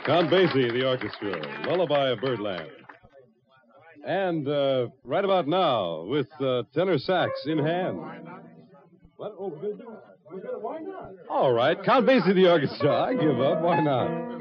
Count Basie, the orchestra, Lullaby of Birdland. And right about now, with tenor sax in hand. What? Oh, good. Why not? All right, Count Basie, the orchestra. I give up. Why not?